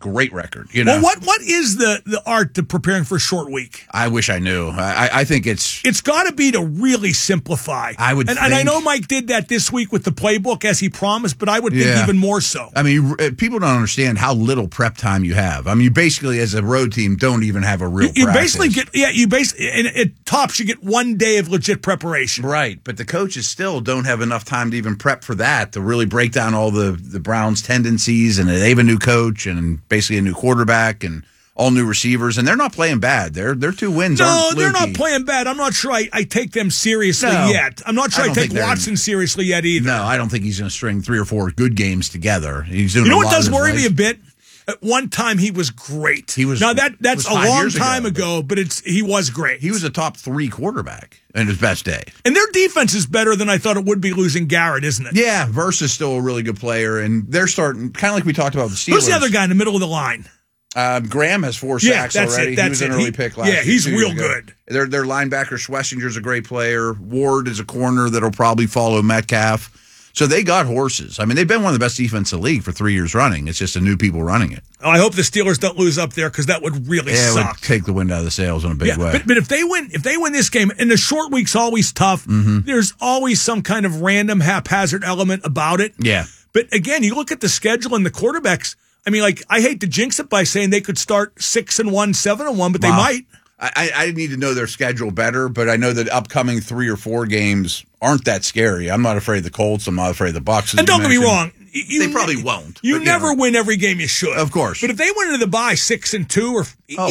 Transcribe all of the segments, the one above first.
great record. You know, well, what is the art to preparing for a short week? I wish I knew. I think it's got to be to really simplify. I would, and I know Mike did that this week with the playbook as he promised, but I would think even more so. I mean, people don't understand how little prep time you have. I mean, you basically, as a road team, don't even have a real. You basically get and at tops you get 1 day of legit preparation. Right, but the coaches still don't have enough time to even prep for that, to really break down all the Browns' tendencies, and they have a new coach and basically a new quarterback and all new receivers, and they're not playing bad. Their 2 wins aren't they're fluky. not playing bad. I'm not sure I take them seriously yet. I'm not sure I take Watson seriously yet either. No, I don't think he's going to string 3 or 4 good games together. He's doing. You know what does worry me a bit? At one time, he was great. That's a long time ago, but he was great. He was a top 3 quarterback in his best day. And their defense is better than I thought it would be losing Garrett, isn't it? Yeah, Verse is still a really good player, and they're starting, kind of like we talked about the Steelers. Who's the other guy in the middle of the line? Graham has 4 sacks already. He was an early pick last year. Yeah, he's real good. Their linebacker, Schwesinger's a great player. Ward is a corner that'll probably follow Metcalf. So they got horses. I mean, they've been one of the best defense in the league for 3 years running. It's just the new people running it. Oh, I hope the Steelers don't lose up there because that would really suck. It would take the wind out of the sails in a big way. But if they win this game, and the short week's always tough, there's always some kind of random haphazard element about it. Yeah. But again, you look at the schedule and the quarterbacks. I mean, I hate to jinx it by saying they could start 6-1, 7-1, but they might. I need to know their schedule better, but I know that upcoming 3 or 4 games aren't that scary. I'm not afraid of the Colts. I'm not afraid of the Bucs. And don't get me wrong. They probably won't. You never win every game you should. Of course. But if they went into the bye 6-2 or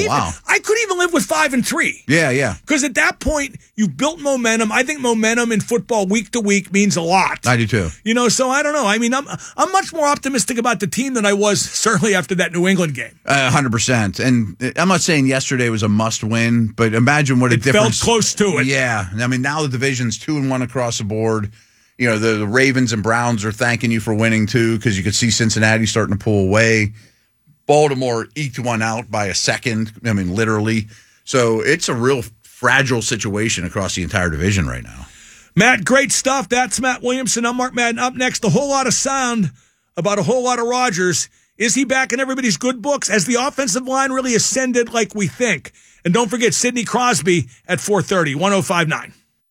I could even live with 5-3. Yeah. Because at that point, you've built momentum. I think momentum in football week to week means a lot. I do too. So I don't know. I mean, I'm much more optimistic about the team than I was certainly after that New England game. 100%. And I'm not saying yesterday was a must win, but imagine what a difference. Felt close to it. Yeah. I mean, now the division's 2-1 across the board. The Ravens and Browns are thanking you for winning, too, because you could see Cincinnati starting to pull away. Baltimore eked one out by a second, I mean, literally. So it's a real fragile situation across the entire division right now. Matt, great stuff. That's Matt Williamson. I'm Mark Madden. Up next, a whole lot of sound about a whole lot of Rodgers. Is he back in everybody's good books? Has the offensive line really ascended like we think? And don't forget Sidney Crosby at 4:30, 105.9.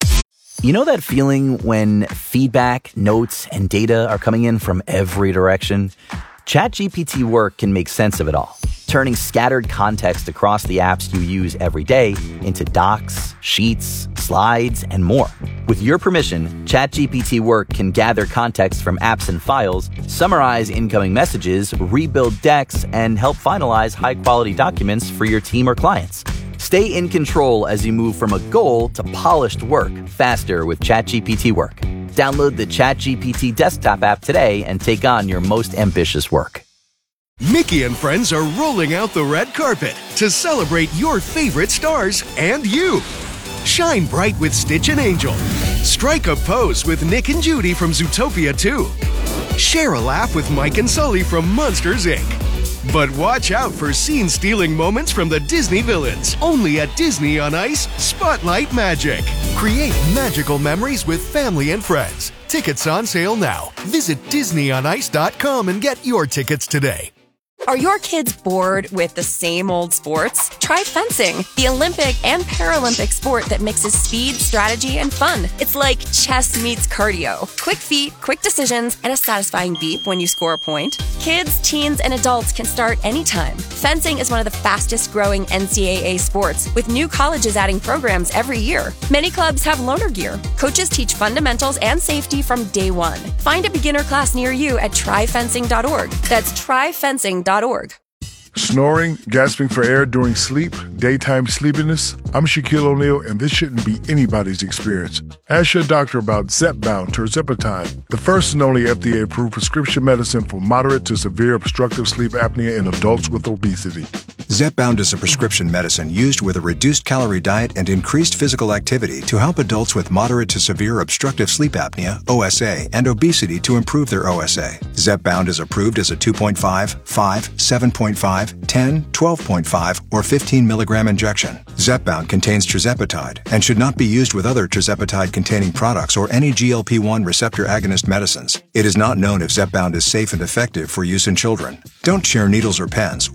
You know that feeling when feedback, notes, and data are coming in from every direction? ChatGPT Work can make sense of it all, turning scattered context across the apps you use every day into docs, sheets, slides, and more. With your permission, ChatGPT Work can gather context from apps and files, summarize incoming messages, rebuild decks, and help finalize high-quality documents for your team or clients. Stay in control as you move from a goal to polished work faster with ChatGPT Work. Download the ChatGPT desktop app today and take on your most ambitious work. Mickey and friends are rolling out the red carpet to celebrate your favorite stars and you. Shine bright with Stitch and Angel. Strike a pose with Nick and Judy from Zootopia 2. Share a laugh with Mike and Sully from Monsters, Inc. But watch out for scene-stealing moments from the Disney villains. Only at Disney on Ice Spotlight Magic. Create magical memories with family and friends. Tickets on sale now. Visit DisneyOnIce.com and get your tickets today. Are your kids bored with the same old sports? Try fencing, the Olympic and Paralympic sport that mixes speed, strategy, and fun. It's like chess meets cardio. Quick feet, quick decisions, and a satisfying beep when you score a point. Kids, teens, and adults can start anytime. Fencing is one of the fastest growing NCAA sports, with new colleges adding programs every year. Many clubs have loaner gear. Coaches teach fundamentals and safety from day one. Find a beginner class near you at tryfencing.org. That's tryfencing.org. Snoring, gasping for air during sleep, daytime sleepiness. I'm Shaquille O'Neal, and this shouldn't be anybody's experience. Ask your doctor about Zepbound tirzepatide, the first and only FDA-approved prescription medicine for moderate to severe obstructive sleep apnea in adults with obesity. Zepbound is a prescription medicine used with a reduced calorie diet and increased physical activity to help adults with moderate to severe obstructive sleep apnea, OSA, and obesity to improve their OSA. Zepbound is approved as a 2.5, 5, 7.5, 10, 12.5, or 15 milligram injection. Zepbound contains tirzepatide and should not be used with other tirzepatide-containing products or any GLP-1 receptor agonist medicines. It is not known if Zepbound is safe and effective for use in children. Don't share needles or pens